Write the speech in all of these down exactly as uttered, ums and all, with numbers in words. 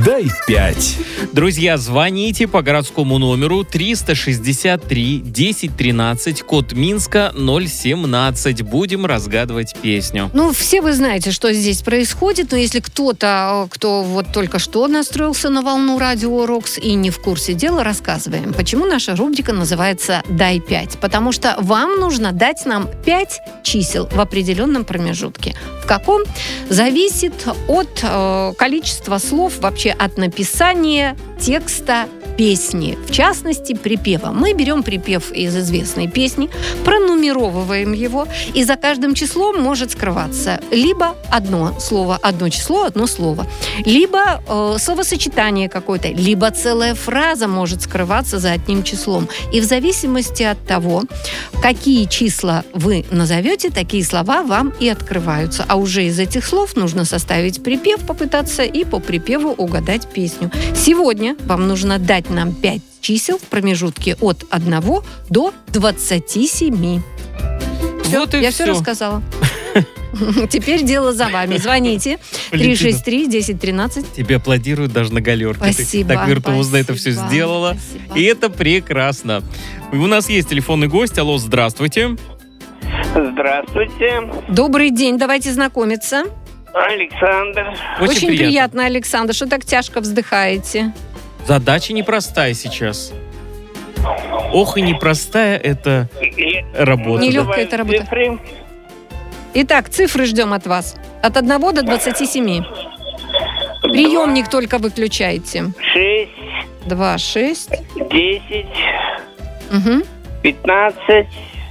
Дай пять. Друзья, звоните по городскому номеру триста шестьдесят три десять тринадцать, код Минска ноль семнадцать. Будем разгадывать песню. Ну, все вы знаете, что здесь происходит, но если кто-то, кто вот только что настроился на волну Радио Рокс и не в курсе дела, рассказываем, почему наша рубрика называется «Дай пять». Потому что вам нужно дать нам пять чисел в определенном промежутке. В каком? Зависит от э, количества слов, вообще от написания текста песни, в частности, припева. Мы берем припев из известной песни, пронумеровываем его, и за каждым числом может скрываться либо одно слово, одно число, одно слово, либо э, словосочетание какое-то, либо целая фраза может скрываться за одним числом. И в зависимости от того, какие числа вы назовете, такие слова вам и открываются. А уже из этих слов нужно составить припев, попытаться и по припеву угадать песню. Сегодня вам нужно дать нам пять чисел в промежутке от одного до двадцати семи. Все, Вот и я все. все рассказала. Теперь дело за вами. Звоните. три шесть три десять тринадцать. Тебе аплодируют даже на галерке. Спасибо. Ты так виртуозно это все спасибо, сделала. спасибо. И это прекрасно. У нас есть телефонный гость. Алло, здравствуйте. Здравствуйте, Добрый день, давайте знакомиться. Александр. Очень, приятно. приятно, Александр. Что так тяжко вздыхаете? Задача непростая сейчас. Ох, и непростая это работа. Нелегкая эта работа. Цифры. Итак, цифры ждем от вас. От одного до двадцати семи. Приемник только выключайте. Шесть, Два, шесть. десять, Угу. пятнадцать.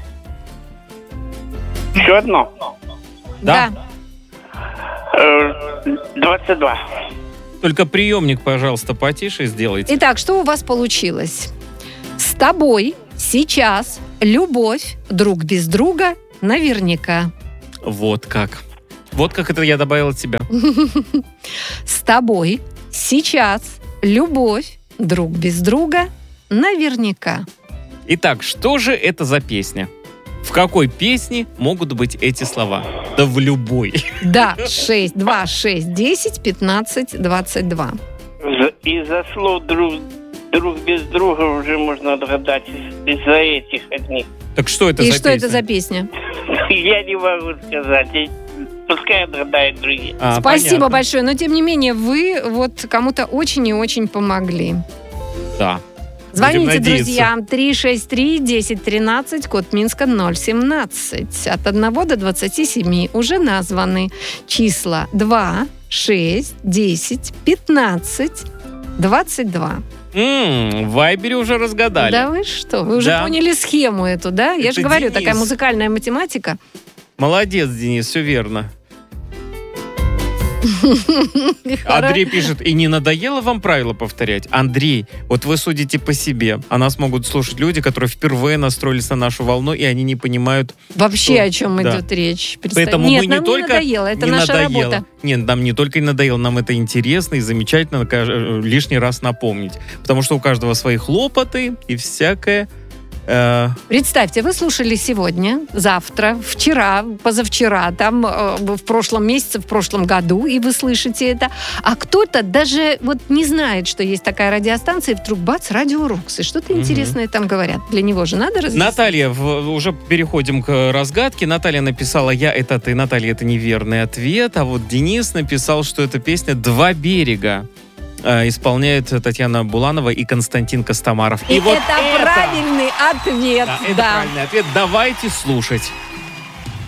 Еще одно. Да. Э, Двадцать два. Только приемник, пожалуйста, потише сделайте. Итак, что у вас получилось? С тобой сейчас любовь, друг без друга, наверняка. Вот как. Вот как это я добавил от себя. С тобой сейчас любовь, друг без друга, наверняка. Итак, что же это за песня? В какой песне могут быть эти слова? Да в любой. Да, шесть, два, шесть, десять, пятнадцать, двадцать два. За- Из-за слов друг, друг без друга уже можно отгадать из- из-за этих одних. Так что это И за что песня? это за песня? Я не могу сказать. Я- Пускай отгадают другие. А, Спасибо понятно. большое, но тем не менее вы вот кому-то очень и очень помогли. Да. Звоните, надеяться. друзья, три шесть три десять тринадцать, код Минска ноль семнадцать. От одного до двадцати семи уже названы числа два, шесть, десять, пятнадцать, двадцать два. М, в Вайбере уже разгадали. Да вы что? Вы уже Да. поняли схему эту, да? Я Это же говорю, Денис. такая музыкальная математика. Молодец, Денис, все верно. Андрей пишет, и не надоело вам правила повторять? Андрей, вот вы судите по себе, а нас могут слушать люди, которые впервые настроились на нашу волну, и они не понимают. Вообще, Что? о чем Да. идет речь? Представь. Поэтому Нет, мы не нам только не надоело, это не наша надоело. работа. Нет, нам не только не надоело, нам это интересно и замечательно э, лишний раз напомнить. Потому что у каждого свои хлопоты и всякое. э, Представьте, вы слушали сегодня, завтра, вчера, позавчера, там э, в прошлом месяце, в прошлом году, и вы слышите это. А кто-то даже вот не знает, что есть такая радиостанция, и вдруг бац, Радио Рокс. И что-то Мгм. интересное там говорят. Для него же надо разъяснить. Наталья, в- уже переходим к разгадке. Наталья написала «Я это ты». Наталья, это неверный ответ. А вот Денис написал, что эта песня «Два берега». Э, исполняют Татьяна Буланова и Константин Костомаров. И вот это, правильный ответ. Да, это да. правильный ответ. Давайте слушать.